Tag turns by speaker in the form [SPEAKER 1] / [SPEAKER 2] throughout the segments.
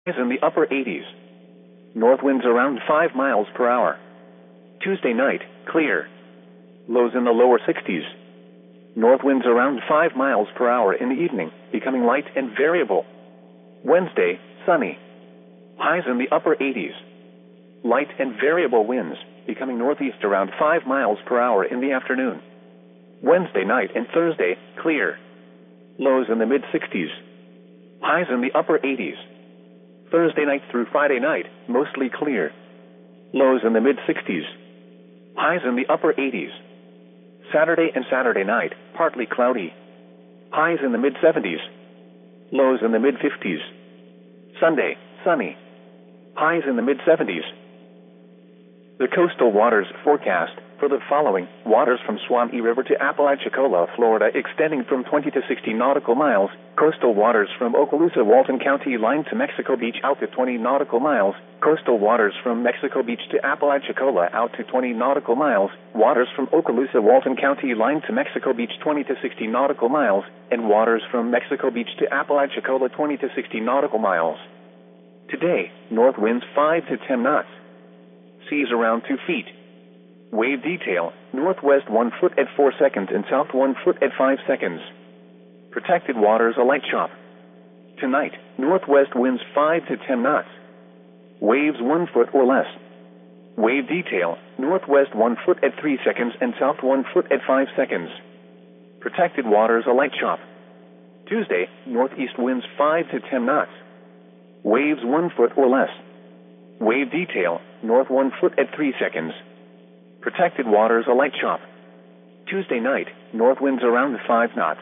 [SPEAKER 1] Highs in the upper 80s. North winds around 5 miles per hour. Tuesday night, clear. Lows in the lower 60s. North winds around 5 miles per hour in the evening, becoming light and variable. Wednesday, sunny. Highs in the upper 80s. Light and variable winds, becoming northeast around 5 miles per hour in the afternoon. Wednesday night and Thursday, clear. Lows in the mid-60s. Highs in the upper 80s. Thursday night through Friday night, mostly clear. Lows in the mid-60s. Highs in the upper 80s. Saturday and Saturday night, partly cloudy. Highs in the mid-70s. Lows in the mid-50s. Sunday, sunny. Highs in the mid-70s. The coastal waters forecast for the following: waters from Swanee River to Apalachicola, Florida, extending from 20 to 60 nautical miles. Coastal waters from Okaloosa, Walton County line to Mexico Beach out to 20 nautical miles. Coastal waters from Mexico Beach to Apalachicola out to 20 nautical miles. Waters from Okaloosa, Walton County line to Mexico Beach 20 to 60 nautical miles. And waters from Mexico Beach to Apalachicola 20 to 60 nautical miles. Today, north winds 5 to 10 knots. Seas around 2 feet. Wave detail, northwest 1 foot at 4 seconds and south 1 foot at 5 seconds. Protected waters a light chop. Tonight, northwest winds 5 to 10 knots. Waves 1 foot or less. Wave detail, northwest 1 foot at 3 seconds and south 1 foot at 5 seconds. Protected waters a light chop. Tuesday, northeast winds 5 to 10 knots. Waves 1 foot or less. Wave detail, north 1 foot at 3 seconds. Protected waters a light chop. Tuesday night, north winds around 5 knots.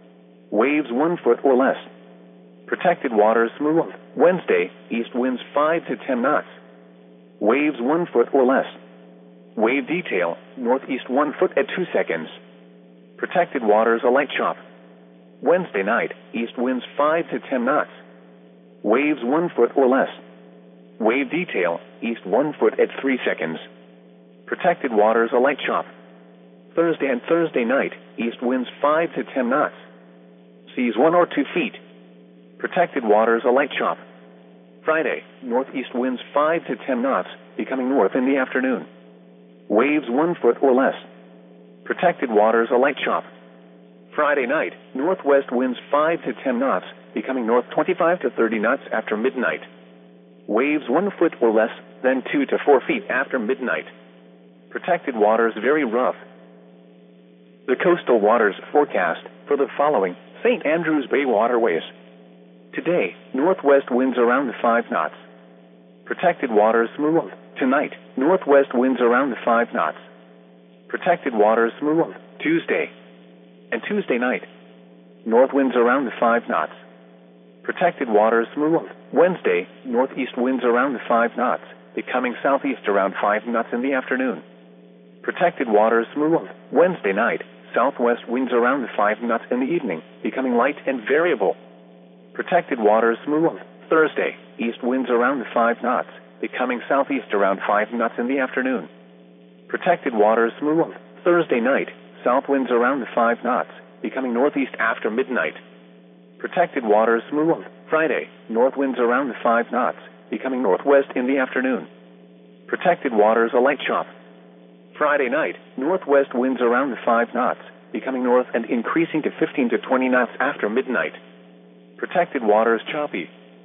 [SPEAKER 1] Waves 1 foot or less. Protected waters smooth. Wednesday, east winds 5 to 10 knots. Waves 1 foot or less. Wave detail, northeast 1 foot at 2 seconds. Protected waters a light chop. Wednesday night, east winds 5 to 10 knots. Waves 1 foot or less. Wave detail, east 1 foot at 3 seconds. Protected waters a light chop. Thursday and Thursday night, east winds 5 to 10 knots. Seas 1 or 2 feet. Protected waters a light chop. Friday, northeast winds 5 to 10 knots, becoming north in the afternoon. Waves 1 foot or less. Protected waters a light chop. Friday night, northwest winds 5 to 10 knots, becoming north 25 to 30 knots after midnight. Waves 1 foot or less, then 2 to 4 feet after midnight. Protected waters very rough. The coastal waters forecast for the following: St. Andrews Bay waterways. Today, northwest winds around 5 knots. Protected waters smooth. Tonight, northwest winds around 5 knots. Protected waters smooth. Tuesday and Tuesday night, north winds around 5 knots. Protected waters smooth. Wednesday, northeast winds around 5 knots, becoming southeast around 5 knots in the afternoon. Protected waters smooth. Wednesday night, southwest winds around 5 knots in the evening, becoming light and variable. Protected waters smooth. Thursday, east winds around 5 knots, becoming southeast around 5 knots in the afternoon. Protected waters smooth. Thursday night, south winds around 5 knots, becoming northeast after midnight. Protected waters smooth. Friday, north winds around 5 knots, becoming northwest in the afternoon. Protected waters a light chop. Friday night, northwest winds around 5 knots, becoming north and increasing to 15 to 20 knots after midnight. Protected waters choppy.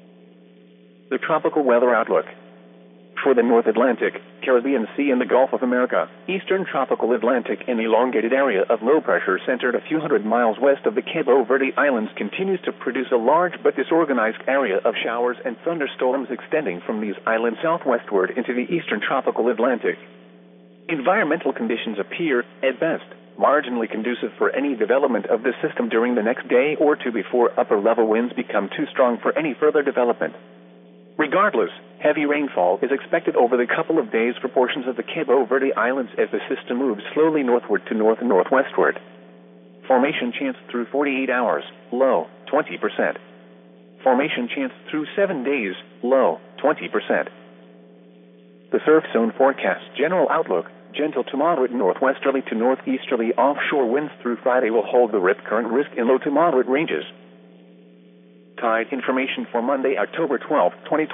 [SPEAKER 1] The tropical weather outlook. For the North Atlantic, Caribbean Sea and the Gulf of America, eastern tropical Atlantic, an elongated area of low pressure centered a few hundred miles west of the Cabo Verde Islands continues to produce a large but disorganized area of showers and thunderstorms extending from these islands southwestward into the eastern tropical Atlantic. Environmental conditions appear, at best, marginally conducive for any development of this system during the next day or two before upper-level winds become too strong for any further development. Regardless, heavy rainfall is expected over the couple of days for portions of the Cabo Verde Islands as the system moves slowly northward to north and northwestward. Formation chance through 48 hours, low, 20%. Formation chance through 7 days, low, 20%. The surf zone forecast general outlook: gentle to moderate northwesterly to northeasterly offshore winds through Friday will hold the rip current risk in low to moderate ranges. Tide information for Monday, October 12, 2020.